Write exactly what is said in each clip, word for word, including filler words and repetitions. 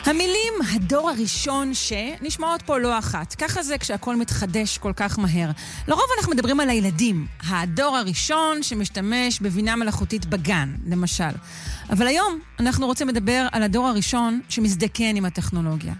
המילים הדור הראשון שנשמעות פה לא אחת. ככה זה כשהכל מתחדש כל כך מהר. לרוב אנחנו מדברים על הילדים. הדור הראשון שמשתמש בבינה מלאכותית בגן, למשל. אבל היום אנחנו רוצים לדבר על הדור הראשון שמזדקן עם הטכנולוגיה.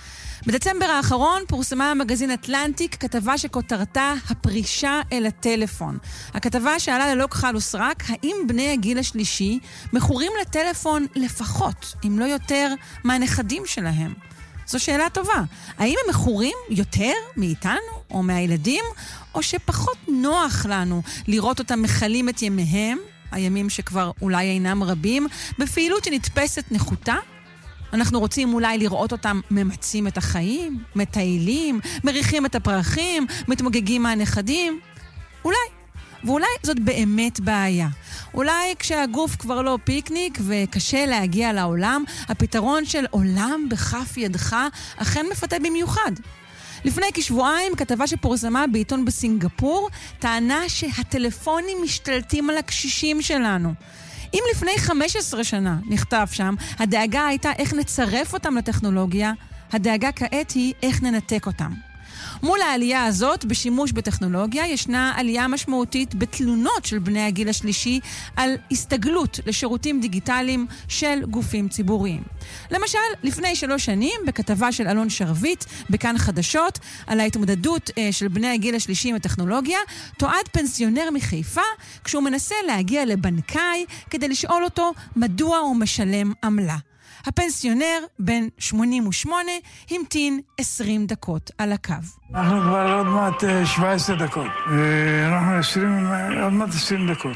בדצמבר האחרון פורסמה המגזין אטלנטיק כתבה שכותרתה הפרישה אל הטלפון. הכתבה שאלה ללא כחל וסרק, האם בני הגיל השלישי מכורים לטלפון לפחות, אם לא יותר, מהנכדים שלהם? זו שאלה טובה. האם הם מכורים יותר מאיתנו או מהילדים, או שפחות נוח לנו לראות אותם מחלים את ימיהם, הימים שכבר אולי אינם רבים, בפעילות שנתפסת נחותה? אנחנו רוצים אולי לראות אותם ממצים את החיים, מטיילים, מריחים את הפרחים, מתמוגגים מהנכדים. אולי. ואולי זאת באמת בעיה. אולי כשהגוף כבר לא פיקניק וקשה להגיע לעולם, הפתרון של עולם בכף ידך אכן מפתה במיוחד. לפני כשבועיים כתבה שפורסמה בעיתון בסינגפור טענה שהטלפונים משתלטים על הקשישים שלנו. אם לפני חמש עשרה שנה נכתב שם, הדאגה הייתה איך נצרף אותם לטכנולוגיה, הדאגה כעת היא איך ננתק אותם. מול העלייה הזאת בשימוש בטכנולוגיה ישנה עלייה משמעותית בתלונות של בני הגיל השלישי על הסתגלות לשירותים דיגיטליים של גופים ציבוריים. למשל, לפני שלוש שנים בכתבה של אלון שרביט בכאן חדשות על ההתמודדות של בני הגיל השלישי עם הטכנולוגיה, תועד פנסיונר מחיפה כשהוא מנסה להגיע לבנקאי כדי לשאול אותו מדוע הוא משלם עמלה. הפנסיונר בן שמונים ושמונה המתין עשרים דקות על הקו. אנחנו כבר עוד מעט שבע עשרה דקות. אנחנו עשרים, עוד מעט עשרים דקות.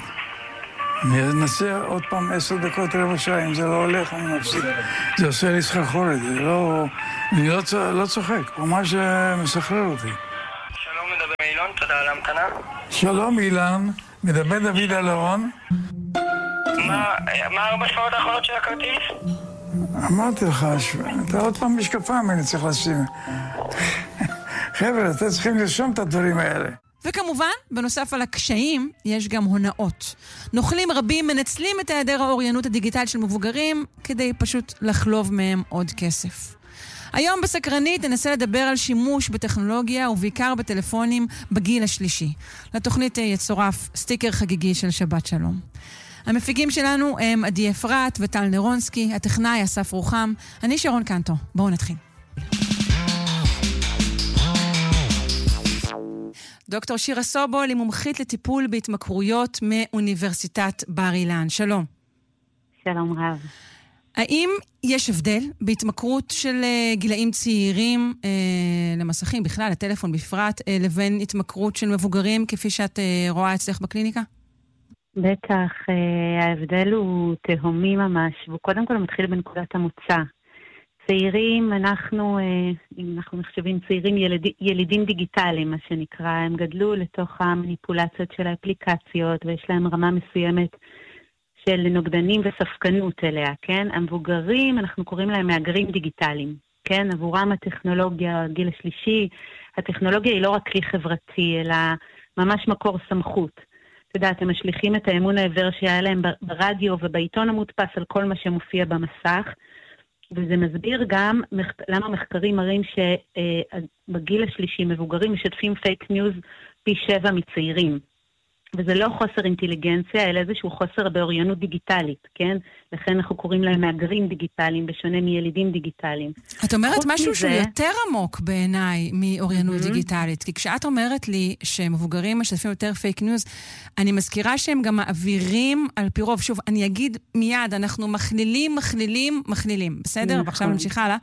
אני אנסה עוד פעם עשר דקות רבע שעה, אם זה לא הולך אני מפסיק. זה עושה לי סחרחורת, זה לא... אני לא, צ... לא צוחק, ממש מסחרר אותי. שלום, מדבר אילון, תודה על ההמתנה. שלום אילן, מדבר דוד אלון. מה, מה ארבע שעות האחרונות של הכרטיס? אמרתי לך, אתה עוד פעם משקפיים אני צריך לשים. חבר'ה, אתם צריכים לרשום את הדברים האלה. וכמובן, בנוסף על הקשיים, יש גם הונאות. נוכלים רבים מנצלים את היעדר האוריינות הדיגיטלית של מבוגרים, כדי פשוט לחלוב מהם עוד כסף. היום בסקרנית ננסה לדבר על שימוש בטכנולוגיה, ובעיקר בטלפונים בגיל השלישי. לתוכנית יצורף סטיקר חגיגי של שבת שלום. המפיקים שלנו הם עדי אפרת וטל נרונסקי, הטכנאי אסף רוחם, אני שרון קנטו. בואו נתחיל. דוקטור שירה סובול היא מומחית לטיפול בהתמכרויות מאוניברסיטת בר אילן. שלום. שלום רב. האם יש הבדל בהתמכרות של גילאים צעירים למסכים בכלל, לטלפון בפרט, לבין התמכרות של מבוגרים כפי שאת רואה אצלך בקליניקה? בטח, ההבדל הוא תהומי ממש, והוא קודם כל מתחיל בנקודת המוצא. צעירים, אנחנו, אם אנחנו נחשבים צעירים ילד, ילידים דיגיטליים, מה שנקרא, הם גדלו לתוך המניפולציות של האפליקציות, ויש להם רמה מסוימת של נוגדנים וספקנות אליה, כן? המבוגרים, אנחנו קוראים להם מאגרים דיגיטליים, כן? עבורם הטכנולוגיה, הגיל השלישי, הטכנולוגיה היא לא רק כלי חברתי, אלא ממש מקור סמכות. אתה יודע, אתם משליכים את האמון העבר שהיה להם ברדיו ובעיתון המודפס על כל מה שמופיע במסך, וזה מסביר גם למה מחקרים מראים שבגיל השלישי מבוגרים משתפים פייק ניוז פי שבע מצעירים. וזה לא חוסר אינטליגנציה, אלא איזשהו חוסר באוריינות דיגיטלית, כן? לכן אנחנו קוראים להם מאגרים דיגיטליים, בשונה מילידים דיגיטליים. את אומרת משהו שהוא יותר עמוק בעיניי מאוריינות דיגיטלית, כי כשאת אומרת לי שמבוגרים משתפים יותר פייק ניוז, אני מזכירה שהם גם מעבירים על פי רוב, שוב, אני אגיד מיד, אנחנו מכלילים, מכלילים, מכלילים, בסדר? ועכשיו נמשיך הלאה.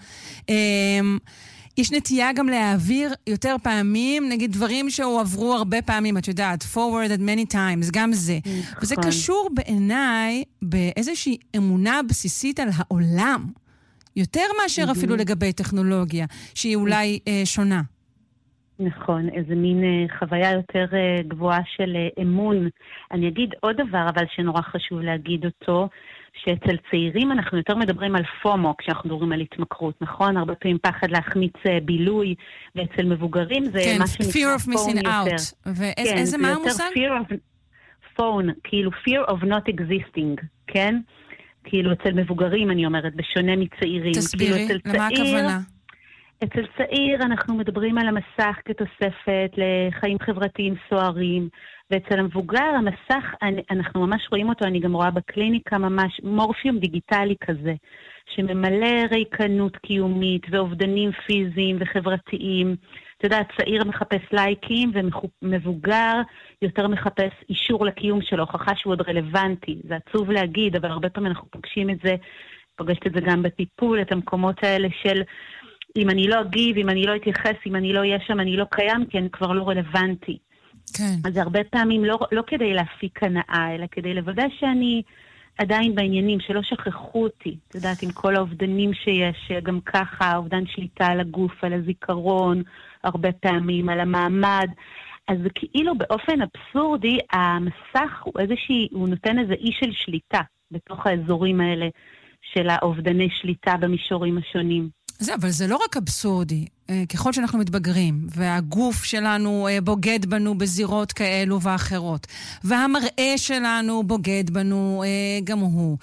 יש נטייה גם להעביר יותר פעמים, נגיד דברים שהועברו הרבה פעמים, את יודעת, forwarded many times, גם זה. וזה קשור בעיניי באיזושהי אמונה בסיסית על העולם, יותר מאשר אפילו לגבי טכנולוגיה, שהיא אולי שונה. נכון, איזה מין חוויה יותר גבוהה של אמון. אני אגיד עוד דבר, אבל שנורא חשוב להגיד אותו, שאצל צעירים אנחנו יותר מדברים על פומו כשאנחנו מדברים על התמכרות, נכון? הרבה פעמים פחד להחמיץ בילוי, ואצל מבוגרים זה כן, מה שנקרא fear of missing out. ואיזה כן, מה המושג? fear of phone, כאילו fear of not existing, כן? כאילו אצל מבוגרים, אני אומרת, בשונה מצעירים. תסבירי, כאילו למה צעיר, הכוונה? אצל צעיר אנחנו מדברים על המסך כתוספת לחיים חברתיים סוערים, ואצל המבוגר המסך, אנחנו ממש רואים אותו, אני גם רואה בקליניקה ממש מורפיום דיגיטלי כזה, שממלא ריקנות קיומית ואובדנים פיזיים וחברתיים. אתה יודע, צעיר מחפש לייקים ומבוגר יותר מחפש אישור לקיום שלו, הוכחה שהוא עוד רלוונטי. זה עצוב להגיד, אבל הרבה פעמים אנחנו פוגשים את זה, פוגשת את זה גם בטיפול, את המקומות האלה של אם אני לא אגיב, אם אני לא אתייחס, אם אני לא אהיה שם, אני לא קיים, כי אני כבר לא רלוונטי. כן. אז הרבה פעמים לא, לא כדי להפיק הנאה, אלא כדי לוודא שאני עדיין בעניינים, שלא שכחו אותי. את יודעת, עם כל האובדנים שיש, גם ככה, אובדן שליטה על הגוף, על הזיכרון, הרבה פעמים, על המעמד. אז זה כאילו באופן אבסורדי, המסך הוא איזושהי, הוא נותן איזה אי של שליטה בתוך האזורים האלה של האובדני שליטה במישורים השונים. זה, אבל זה לא רק אבסורדי. ככל שאנחנו מתבגרים, והגוף שלנו בוגד בנו בזירות כאלו ואחרות, והמראה שלנו בוגד בנו גם הוא,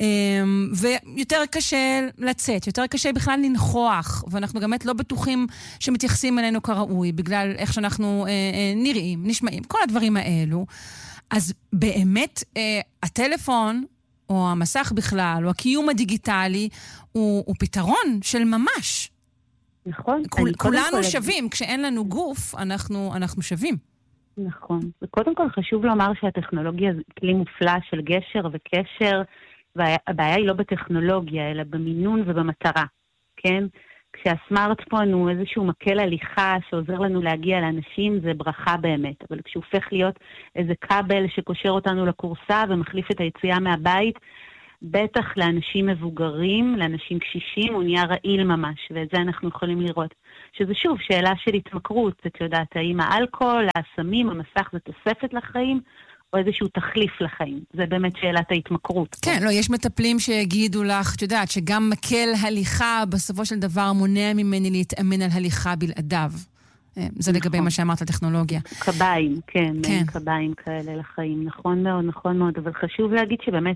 ויותר קשה לצאת, יותר קשה בכלל לנחוח, ואנחנו גם לא בטוחים שמתייחסים אלינו כראוי, בגלל איך שאנחנו נראים, נשמעים, כל הדברים האלו. אז באמת הטלפון, או המסך בכלל, או הקיום הדיגיטלי, הוא, הוא פתרון של ממש. נכון. כול, כולנו שווים. כשאין לנו גוף, אנחנו, אנחנו שווים. נכון. וקודם כל חשוב לומר שהטכנולוגיה זה כלי מופלא של גשר וקשר, והבעיה היא לא בטכנולוגיה, אלא במינון ובמטרה. כן? כשהסמארטפון הוא איזשהו מקל הליכה שעוזר לנו להגיע לאנשים, זה ברכה באמת. אבל כשהוא הופך להיות איזה כבל שקושר אותנו לקורסה ומחליף את היציאה מהבית, בטח לאנשים מבוגרים, לאנשים קשישים, הוא נהיה רעיל ממש, ואת זה אנחנו יכולים לראות. שזה שוב שאלה של התמכרות, את יודעת, האם האלכוהול, הסמים, המסך זה תוספת לחיים, או איזשהו תחליף לחיים. זה באמת שאלת ההתמכרות. כן, לא, יש מטפלים שיגידו לך, את יודעת, שגם מקל הליכה בסופו של דבר מונע ממני להתאמן על הליכה בלעדיו. זה לגבי מה שאמרת על טכנולוגיה. קביים, כן, קביים כאלה לחיים. נכון מאוד, נכון מאוד, אבל חשוב להגיד שבאמת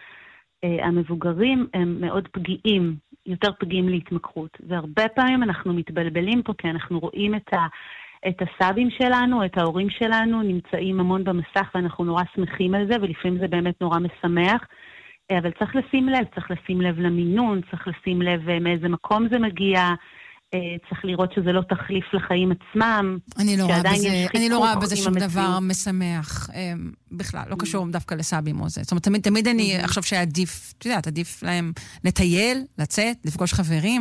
המבוגרים הם מאוד פגיעים, יותר פגיעים להתמכרות. והרבה פעמים אנחנו מתבלבלים פה, כי אנחנו רואים את ה... את הסבים שלנו, את ההורים שלנו, נמצאים המון במסך ואנחנו נורא שמחים על זה, ולפעמים זה באמת נורא משמח. אבל צריך לשים לב, צריך לשים לב למינון, צריך לשים לב מאיזה מקום זה מגיע, צריך לראות שזה לא תחליף לחיים עצמם. אני לא רואה בזה, אני לא רואה בזה שום דבר משמח, בכלל, לא קשור דווקא לסבים או זה. זאת אומרת, תמיד, תמיד אני חושב שעדיף, אתה יודע, עדיף להם לטייל, לצאת, לפגוש חברים.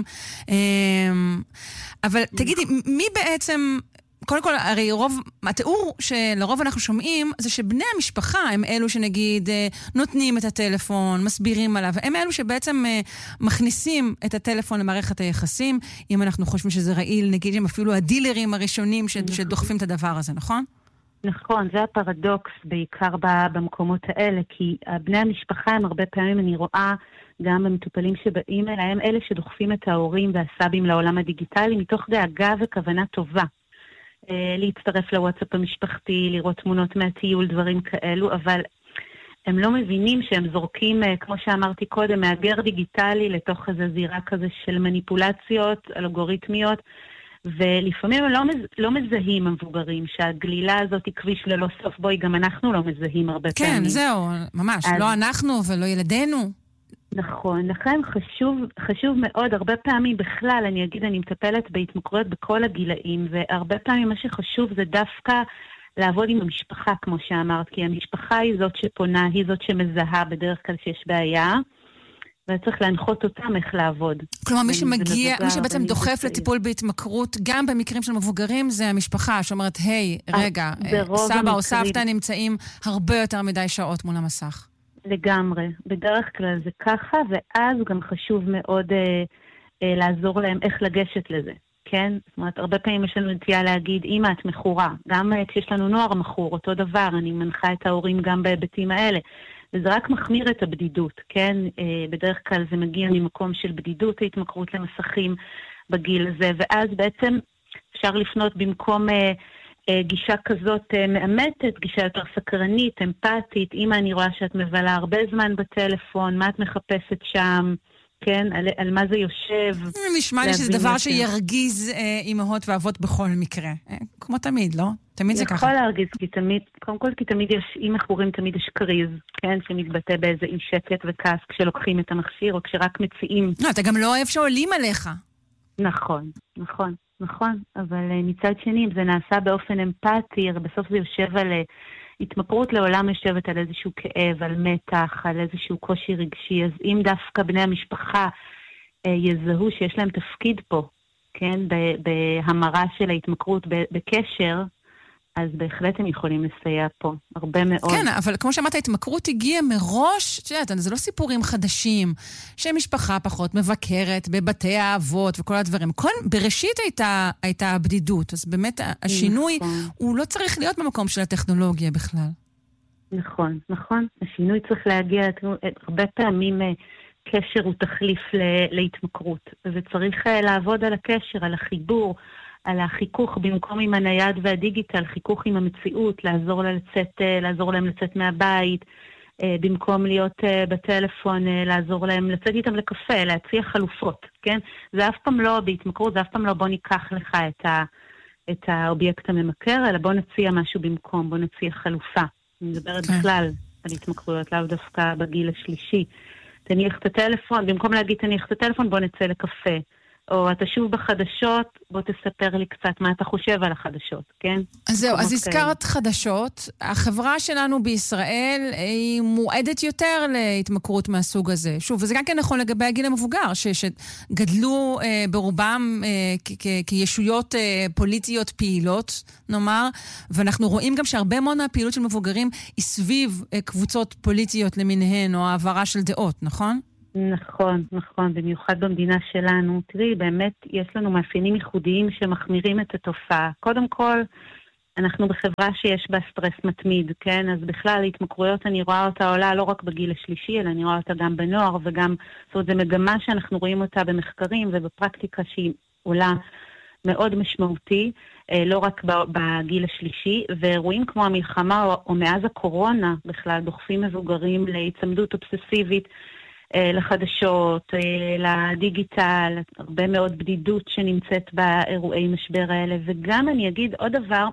אבל תגידי, מי בעצם... קודם כל, הרי רוב, התיאור שלרוב אנחנו שומעים, זה שבני המשפחה הם אלו שנגיד נותנים את הטלפון, מסבירים עליו, הם אלו שבעצם מכניסים את הטלפון למערכת היחסים, אם אנחנו חושבים שזה רעיל, נגיד הם אפילו הדילרים הראשונים שדוחפים את הדבר הזה, נכון? נכון, זה הפרדוקס בעיקר במקומות האלה, כי בני המשפחה הם הרבה פעמים, אני רואה גם במטופלים שבאים אליהם, אלה שדוחפים את ההורים והסבים לעולם הדיגיטלי, מתוך דאגה וכוונה טובה. להצטרף לוואטסאפ המשפחתי, לראות תמונות מהטיול, דברים כאלו, אבל הם לא מבינים שהם זורקים, כמו שאמרתי קודם, מאגר דיגיטלי לתוך איזו זירה כזה של מניפולציות, אלגוריתמיות, ולפעמים הם לא, מז... לא מזהים המבוגרים, שהגלילה הזאת היא כביש ללא סוף, בואי, גם אנחנו לא מזהים הרבה כן, פעמים. כן, זהו, ממש, אז... לא אנחנו ולא ילדינו. נכון, לכן חשוב, חשוב מאוד, הרבה פעמים בכלל, אני אגיד, אני מטפלת בהתמכרויות בכל הגילאים, והרבה פעמים מה שחשוב זה דווקא לעבוד עם המשפחה, כמו שאמרת, כי המשפחה היא זאת שפונה, היא זאת שמזהה בדרך כלל שיש בעיה, וצריך להנחות אותם איך לעבוד. כלומר, מי שמגיע, מי שבעצם דוחף לטיפול בהתמכרות, גם במקרים של מבוגרים, זה המשפחה, שאומרת, היי, רגע, סבא או סבתא נמצאים הרבה יותר מדי שעות מול המסך. לגמרי. בדרך כלל זה ככה, ואז גם חשוב מאוד אה, אה, לעזור להם איך לגשת לזה, כן? זאת אומרת, הרבה פעמים יש לנו נטייה להגיד, אמא, את מכורה. גם אה, כשיש לנו נוער מכור, אותו דבר, אני מנחה את ההורים גם בהיבטים האלה. וזה רק מחמיר את הבדידות, כן? אה, בדרך כלל זה מגיע ממקום של בדידות, ההתמכרות למסכים בגיל הזה, ואז בעצם אפשר לפנות במקום... אה, גישה כזאת מאמתת, גישה יותר סקרנית, אמפתית. אמא, אני רואה שאת מבלה הרבה זמן בטלפון, מה את מחפשת שם? כן, על, על מה זה יושב. נשמע לי שזה דבר שירגיז אה, אימהות ואבות בכל מקרה. אה, כמו תמיד, לא? תמיד זה ככה. יכול להרגיז, כי תמיד, קודם כל, כי תמיד יש, אם מכורים תמיד יש קריז, כן, שמתבטא באיזה אי שקט וכעס כשלוקחים את המכשיר, או כשרק מציעים. לא, אתה גם לא אוהב שעולים עליך. נכון, נכון, נכון. אבל מצד שני, אם זה נעשה באופן אמפתי, בסוף זה יושב על... התמכרות לעולם יושבת על איזשהו כאב, על מתח, על איזשהו קושי רגשי. אז אם דווקא בני המשפחה אה, יזהו שיש להם תפקיד פה, כן, בהמרה של ההתמכרות, בקשר, אז בהחלט הם יכולים לסייע פה, הרבה מאוד. כן, אבל כמו שאמרת, ההתמכרות הגיעה מראש, שאת, זה לא סיפורים חדשים, שמשפחה פחות מבקרת בבתי האבות וכל הדברים. כל, בראשית הייתה, הייתה הבדידות, אז באמת השינוי, נכון. הוא לא צריך להיות במקום של הטכנולוגיה בכלל. נכון, נכון. השינוי צריך להגיע, הרבה פעמים קשר הוא תחליף להתמכרות, וצריך לעבוד על הקשר, על החיבור, על החיכוך במקום עם הנייד והדיגיטל, חיכוך עם המציאות, לעזור לה לצאת, לעזור להם לצאת מהבית, במקום להיות בטלפון, לעזור להם לצאת איתם לקפה, להציע חלופות, כן? זה אף פעם לא, בהתמכרות, זה אף פעם לא בוא ניקח לך את, ה, את האובייקט הממכר, אלא בוא נציע משהו במקום, בוא נציע חלופה. אני מדברת בכלל על התמכרויות, לאו דווקא בגיל השלישי. תניח את הטלפון, במקום להגיד תניח את הטלפון, בוא נצא לקפה. או אתה שוב בחדשות, בוא תספר לי קצת מה אתה חושב על החדשות, כן? אז זהו, אז הזכרת חדשות. החברה שלנו בישראל היא מועדת יותר להתמכרות מהסוג הזה. שוב, וזה גם כן נכון לגבי הגיל המבוגר, שגדלו אה, ברובם אה, כ- כ- כישויות אה, פוליטיות פעילות, נאמר, ואנחנו רואים גם שהרבה מאוד מהפעילות של מבוגרים היא סביב אה, קבוצות פוליטיות למיניהן, או העברה של דעות, נכון? נכון, נכון, במיוחד במדינה שלנו. תראי, באמת יש לנו מאפיינים ייחודיים שמחמירים את התופעה. קודם כל, אנחנו בחברה שיש בה סטרס מתמיד, כן? אז בכלל, התמכרויות, אני רואה אותה עולה לא רק בגיל השלישי, אלא אני רואה אותה גם בנוער, וגם, זאת אומרת, זו מגמה שאנחנו רואים אותה במחקרים ובפרקטיקה שהיא עולה מאוד משמעותי, לא רק בגיל השלישי, ואירועים כמו המלחמה או, או מאז הקורונה, בכלל, דוחפים מבוגרים להצמדות אובססיבית, לחדשות, לדיגיטל, הרבה מאוד בדידות שנמצאת באירועי משבר האלה. וגם אני אגיד עוד דבר,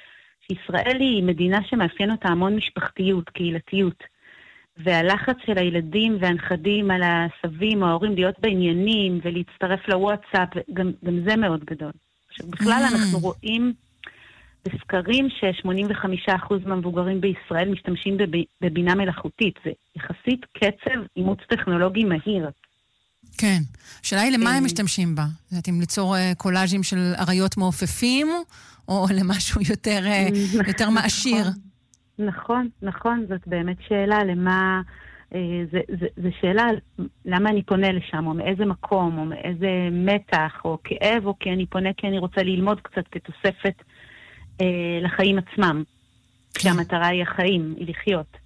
שישראל היא מדינה שמאפיין אותה המון משפחתיות, קהילתיות, והלחץ של הילדים והנכדים על הסבים או ההורים להיות בעניינים ולהצטרף לוואטסאפ, גם, גם זה מאוד גדול. עכשיו, בכלל אנחנו רואים בסקרים ש-שמונים וחמישה אחוז מהמבוגרים בישראל משתמשים בבינה מלאכותית. זה יחסית קצב אימוץ טכנולוגי מהיר. כן. השאלה היא למה הם משתמשים בה? זאת אם ליצור קולאז'ים של אריות מעופפים, או למשהו יותר, יותר מעשיר? נכון, נכון. זאת באמת שאלה למה... זה, זה, זה שאלה למה אני פונה לשם, או מאיזה מקום, או מאיזה מתח, או כאב, או כי אני פונה כי אני רוצה ללמוד קצת כתוספת לחיים עצמם, כשהמטרה היא החיים, היא לחיות.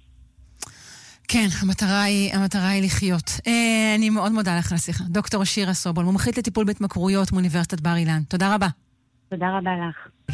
כן, המטרה היא, המטרה היא לחיות. אה, אני מאוד מודה לך לשיחה. דוקטור שירה סובול, מומחית לטיפול בהתמכרויות מאוניברסיטת בר אילן. תודה רבה. תודה רבה לך.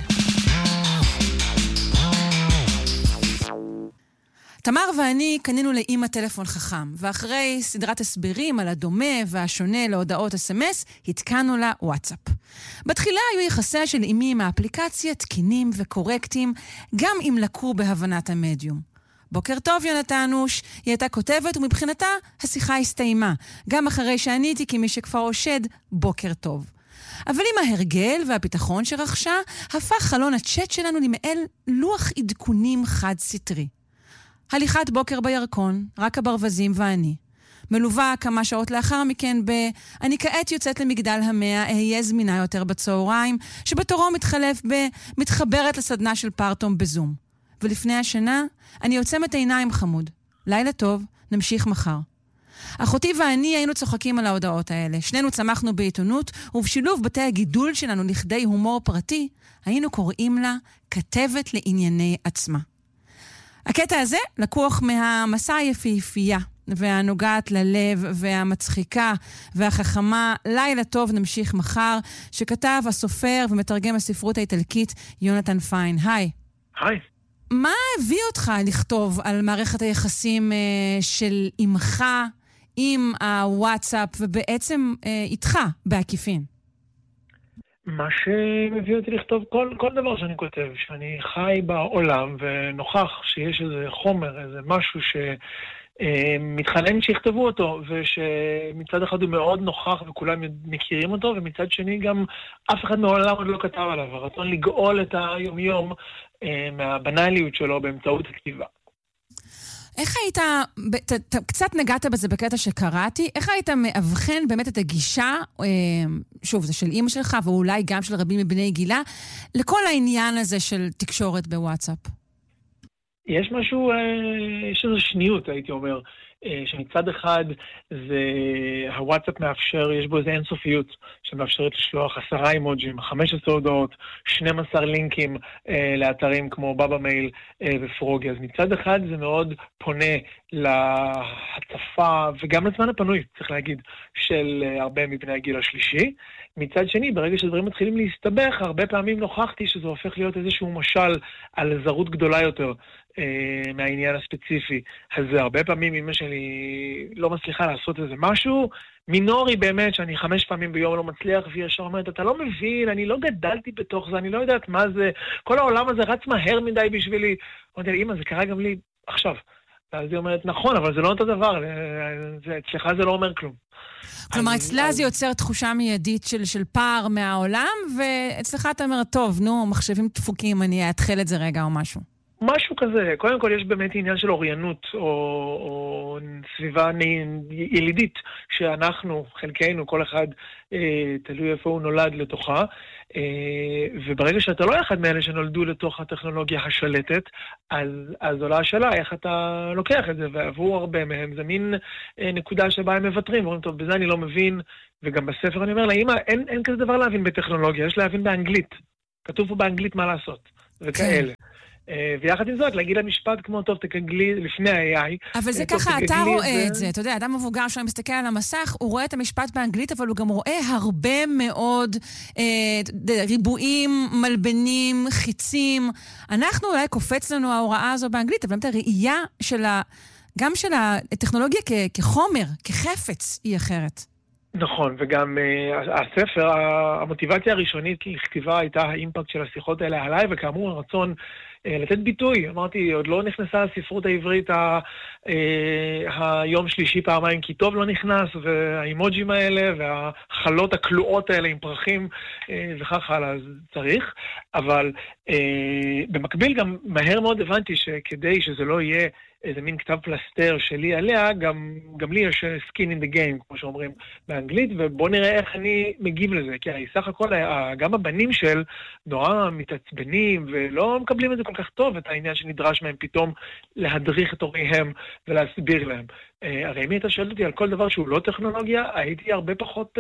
תמר ואני קנינו לאמא טלפון חכם, ואחרי סדרת הסברים על הדומה והשונה להודעות אס אם אס, התקנו לה וואטסאפ. בתחילה היו יחסיה של אמי עם האפליקציה תקינים וקורקטים, גם אם לקו בהבנת המדיום. בוקר טוב יונתנוש, היא הייתה כותבת ומבחינתה השיחה הסתיימה, גם אחרי שעניתי כמי שכבר עושד בוקר טוב. אבל עם ההרגל והביטחון שרכשה, הפך חלון הצ'אט שלנו למעל לוח עדכונים חד סטרי. הליכת בוקר בירקון, רק הברווזים ואני. מלווה כמה שעות לאחר מכן ב... אני כעת יוצאת למגדל המאה, אהיה זמינה יותר בצהריים, שבתורו מתחלף ב... מתחברת לסדנה של פרטום בזום. ולפני השנה, אני עוצמת עיניים חמוד. לילה טוב, נמשיך מחר. אחותי ואני היינו צוחקים על ההודעות האלה. שנינו צמחנו בעיתונות, ובשילוב בתי הגידול שלנו לכדי הומור פרטי, היינו קוראים לה כתבת לענייני עצמה. הקטע הזה לקוח מהמסע היפהפייה והנוגעת ללב והמצחיקה והחכמה, לילה טוב נמשיך מחר, שכתב הסופר ומתרגם הספרות האיטלקית יונתן פיין. היי. היי. מה הביא אותך לכתוב על מערכת היחסים אה, של אמך עם הוואטסאפ ובעצם אה, איתך בעקיפין? מה שמביא אותי לכתוב כל, כל דבר שאני כותב, שאני חי בעולם ונוכח שיש איזה חומר, איזה משהו שמתחנן שיכתבו אותו, ושמצד אחד הוא מאוד נוכח וכולם מכירים אותו, ומצד שני גם אף אחד מעולם עוד לא כתב עליו, הרצון לגאול את היומיום מהבנליות שלו באמצעות הכתיבה. איך היית, ת, ת, קצת נגעת בזה בקטע שקראתי, איך היית מאבחן באמת את הגישה, שוב, זה של אמא שלך ואולי גם של רבים מבני גילה, לכל העניין הזה של תקשורת בוואטסאפ? יש משהו, יש איזו שניות, הייתי אומר, שמצד אחד זה, הוואטסאפ מאפשר, יש בו איזו אינסופיות, שמאפשרת לשלוח עשרה אימוג'ים, חמש עשרה הודעות, שנים עשר לינקים אה, לאתרים כמו בבא מייל אה, ופרוגי. אז מצד אחד זה מאוד פונה להצפה, וגם לזמן הפנוי, צריך להגיד, של אה, הרבה מבני הגיל השלישי. מצד שני, ברגע שדברים מתחילים להסתבך, הרבה פעמים נוכחתי שזה הופך להיות איזשהו משל על זרות גדולה יותר אה, מהעניין הספציפי. אז הרבה פעמים אמא שלי לא מצליחה לעשות איזה משהו, מינורי באמת, שאני חמש פעמים ביום לא מצליח, והיא ישר אומרת, אתה לא מבין, אני לא גדלתי בתוך זה, אני לא יודעת מה זה, כל העולם הזה רץ מהר מדי בשבילי. אמרתי לי, אמא, זה קרה גם לי עכשיו. ואז היא אומרת, נכון, אבל זה לא אותו דבר, אצלך זה לא אומר כלום. כלומר, אצלה זה יוצר תחושה מיידית של, של פער מהעולם, ואצלך אתה אומר, טוב, נו, מחשבים דפוקים, אני אתחיל את זה רגע או משהו. משהו כזה. קודם כל יש באמת עניין של אוריינות, או, או סביבה ילידית, שאנחנו, חלקנו, כל אחד אה, תלוי איפה הוא נולד לתוכה, אה, וברגע שאתה לא אחד מאלה שנולדו לתוך הטכנולוגיה השלטת, אז, אז עולה השאלה איך אתה לוקח את זה, ועבור הרבה מהם זה מין אה, נקודה שבה הם מבטרים, ואומרים, טוב, בזה אני לא מבין, וגם בספר אני אומר לה, אמא, אין, אין כזה דבר להבין בטכנולוגיה, יש להבין באנגלית. כתוב פה באנגלית מה לעשות, וכאלה. ויחד עם זאת, להגיד למשפט כמו, טוב, תקגלי לפני ה-איי איי. אבל זה ככה, אתה רואה את זה. אתה יודע, אדם מבוגר שאני מסתכל על המסך, הוא רואה את המשפט באנגלית, אבל הוא גם רואה הרבה מאוד ריבועים, מלבנים, חיצים. אנחנו אולי קופץ לנו ההוראה הזו באנגלית, אבל באמת הראייה של ה... גם של הטכנולוגיה כחומר, כחפץ, היא אחרת. נכון, וגם uh, הספר, המוטיבציה הראשונית לכתיבה הייתה האימפקט של השיחות האלה עליי, וכאמור הרצון uh, לתת ביטוי. אמרתי, עוד לא נכנסה לספרות העברית ה, uh, היום שלישי פעמיים, כי טוב לא נכנס, והאימוג'ים האלה, והחלות הכלואות האלה עם פרחים, uh, וכך הלאה, אז צריך. אבל uh, במקביל גם מהר מאוד הבנתי שכדי שזה לא יהיה איזה מין כתב פלסטר שלי עליה, גם, גם לי יש skin in the game, כמו שאומרים באנגלית, ובוא נראה איך אני מגיב לזה, כי סך הכל, גם הבנים של נורא מתעצבנים, ולא מקבלים את זה כל כך טוב, את העניין שנדרש מהם פתאום להדריך את הוריהם ולהסביר להם. הרי אם היית שואלת אותי על כל דבר שהוא לא טכנולוגיה, הייתי הרבה פחות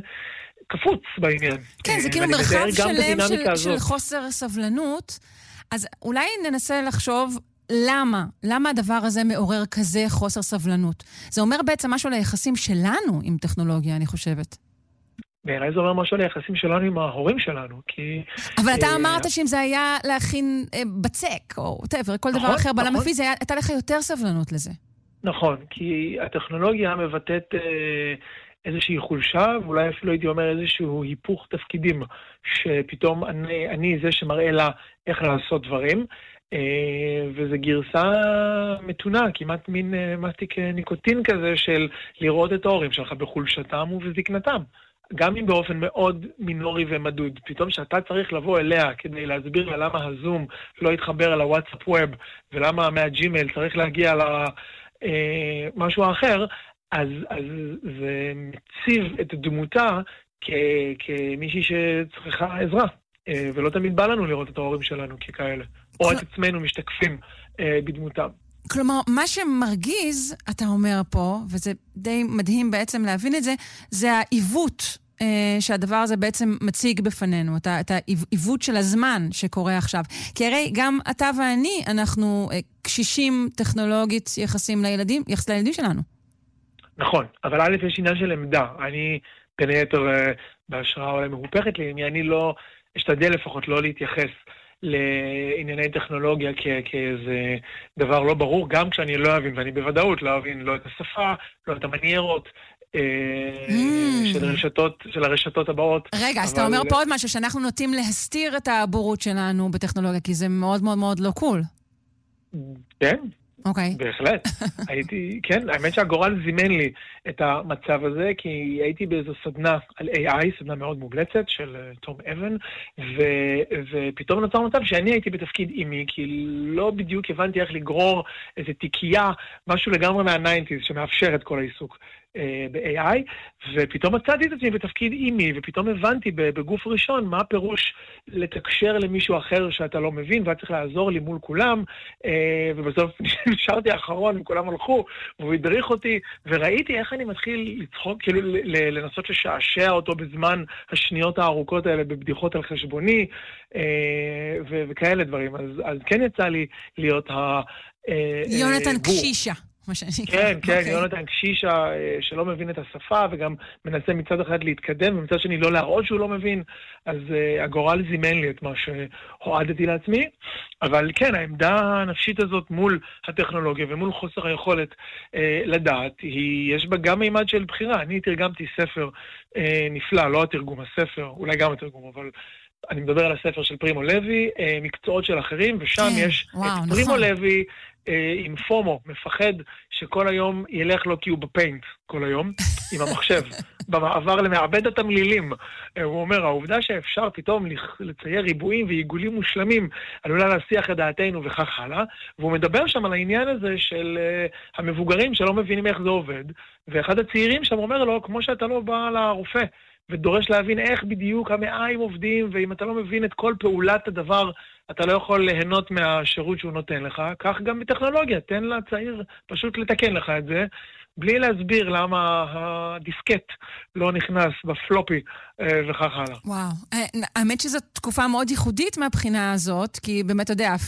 קפוץ בעניין. כן, זה כאילו מרחב שלם של, של חוסר סבלנות, אז אולי ננסה לחשוב למה? למה הדבר הזה מעורר כזה חוסר סבלנות? זה אומר בעצם משהו ליחסים שלנו עם טכנולוגיה, אני חושבת. בעיניי זה אומר משהו ליחסים שלנו עם ההורים שלנו, כי... אבל אתה אמרת שאם זה היה להכין בצק, או טבר, כל דבר אחר בעולם הפיזי, הייתה לך יותר סבלנות לזה. נכון, כי הטכנולוגיה מבטאת איזושהי חולשה, ואולי אפילו הייתי אומר איזשהו היפוך תפקידים, שפתאום אני, אני זה שמראה לה איך לעשות דברים, וזו גרסה מתונה, כמעט מין מסטיק ניקוטין כזה של לראות את ההורים שלך בחולשתם ובזקנתם. גם אם באופן מאוד מינורי ומדוד. פתאום שאתה צריך לבוא אליה כדי להסביר לה למה הזום לא יתחבר על הוואטסאפ ווב, ולמה מהג'ימייל צריך להגיע למשהו אחר, אז, אז זה מציב את דמותה כ, כמישהי שצריכה עזרה. ולא תמיד בא לנו לראות את ההורים שלנו ככאלה. או את עצמנו משתקפים אה, בדמותם. כלומר, מה שמרגיז, אתה אומר פה, וזה די מדהים בעצם להבין את זה, זה העיוות אה, שהדבר הזה בעצם מציג בפנינו, את, ה, את העיוות של הזמן שקורה עכשיו. כי הרי גם אתה ואני, אנחנו אה, קשישים טכנולוגית יחסים לילדים, יחס לילדים שלנו. נכון, אבל א' יש עניין של עמדה. אני בין היתר בהשראה אולי מהופכת לי, אני לא אשתדל לפחות לא להתייחס לענייני טכנולוגיה כ- כאיזה דבר לא ברור, גם כשאני לא אבין, ואני בוודאות לא אבין לא את השפה, לא את המניירות mm. של, הרשתות, של הרשתות הבאות. רגע, אז אבל... אתה אומר פה עוד משהו, שאנחנו נוטים להסתיר את הבורות שלנו בטכנולוגיה, כי זה מאוד מאוד מאוד לא קול. כן. אוקיי. בהחלט. הייתי, כן, האמת שהגורל זימן לי את המצב הזה, כי הייתי באיזו סדנה על איי איי, סדנה מאוד מובלצת של תום אבן, ו- ופתאום נוצר מצב שאני הייתי בתפקיד אימי, כי לא בדיוק הבנתי איך לגרור איזו תיקייה, משהו לגמרי מה-תשעים שמאפשר את כל העיסוק ב-איי איי, ופתאום מצאתי את עצמי בתפקיד אימי, ופתאום הבנתי בגוף ראשון מה הפירוש לתקשר למישהו אחר שאתה לא מבין, ואת צריך לעזור לי מול כולם, ובסוף נשארתי האחרון, וכולם הלכו, והוא הדריך אותי, וראיתי איך אני מתחיל לצחוק, כאילו לנסות לשעשע אותו בזמן השניות הארוכות האלה, בבדיחות על חשבוני, וכאלה דברים. אז כן יצא לי להיות ה... יונתן קשישה. כן, כן, יונתן קשישה שלא מבין את השפה וגם מנסה מצד אחד להתקדם ומצד שני לא להראות שהוא לא מבין, אז הגורל זימן לי את מה שהועדתי לעצמי, אבל כן, העמדה הנפשית הזאת מול הטכנולוגיה ומול חוסר היכולת לדעת, יש בה גם מימד של בחירה. אני תרגמתי ספר נפלא, לא התרגום, הספר, אולי גם התרגום, אבל אני מדבר על הספר של פרימו לוי, מקצועות של אחרים, ושם יש את פרימו לוי עם פומו, מפחד שכל היום ילך לו כי הוא בפיינט כל היום, עם המחשב, במעבר למעבד התמלילים. הוא אומר, העובדה שאפשר פתאום לצייר ריבועים ועיגולים מושלמים, עלולה להסיח את דעתנו וכך הלאה, והוא מדבר שם על העניין הזה של המבוגרים שלא מבינים איך זה עובד, ואחד הצעירים שם אומר לו, כמו שאתה לא בא לרופא, ודורש להבין איך בדיוק המעיים עובדים, ואם אתה לא מבין את כל פעולת הדבר, אתה לא יכול ליהנות מהשירות שהוא נותן לך. כך גם בטכנולוגיה, תן לצעיר פשוט לתקן לך את זה, בלי להסביר למה הדיסקט לא נכנס בפלופי וכך הלאה. וואו, האמת שזו תקופה מאוד ייחודית מהבחינה הזאת, כי באמת, אתה יודע,